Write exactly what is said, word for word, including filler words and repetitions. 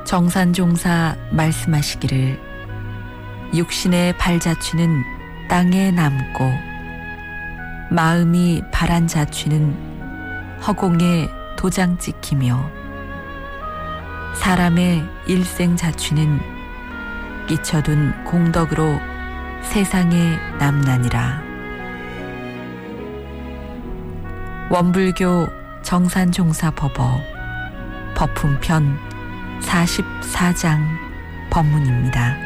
정산종사 말씀하시기를 육신의 발자취는 땅에 남고 마음이 바란 자취는 허공에 도장 찍히며 사람의 일생 자취는 끼쳐둔 공덕으로 세상에 남나니라. 원불교 정산종사법어 법품편 사십사 장 법문입니다.